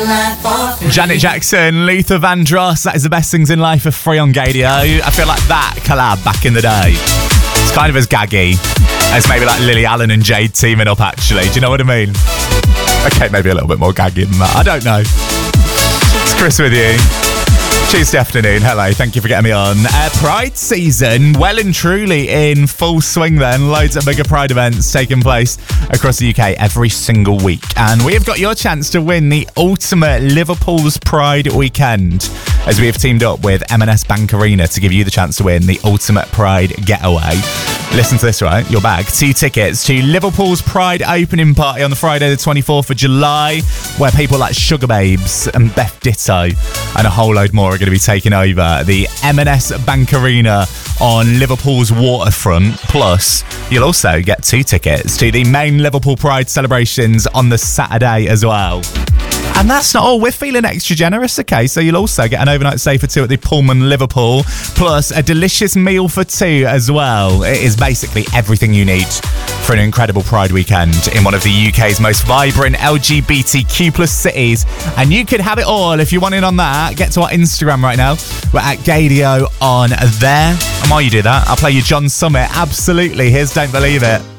Janet Jackson, Luther Vandross, that is the best things in life for free on Gadio. I feel like that collab back in the day, it's kind of as gaggy as maybe like Lily Allen and Jade teaming up, actually. Do you know what I mean? Okay, maybe a little bit more gaggy than that. I don't know. It's Chris with you. Tuesday afternoon, hello, thank you for getting me on. Pride season, well and truly in full swing then. Loads of mega Pride events taking place across the UK every single week. And we have got your chance to win the ultimate Liverpool's Pride weekend, as we have teamed up with M&S Bank Arena to give you the chance to win the ultimate Pride getaway. Listen to this, right? Your bag. 2 tickets to Liverpool's Pride opening party on the Friday the 24th of July, where people like Sugar Babes and Beth Ditto and a whole load more are going to be taking over the M&S Bank Arena on Liverpool's waterfront. Plus, you'll also get 2 tickets to the main Liverpool Pride celebrations on the Saturday as well. And that's not all. We're feeling extra generous, okay? So you'll also get an overnight stay for 2 at the Pullman Liverpool, plus a delicious meal for 2 as well. It is basically everything you need for an incredible Pride weekend in one of the UK's most vibrant LGBTQ plus cities. And you could have it all if you want in on that. Get to our Instagram right now. We're at Gadio on there. And while you do that, I'll play you John Summit. Absolutely. Here's Don't Believe It.